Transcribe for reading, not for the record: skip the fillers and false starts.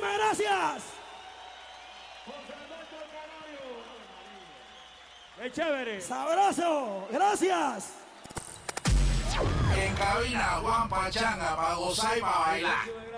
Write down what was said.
Muchísimas gracias. ¡Qué chévere! ¡Sabroso! ¡Gracias! En cabina, Juan Pachanga, para gozar y para bailar.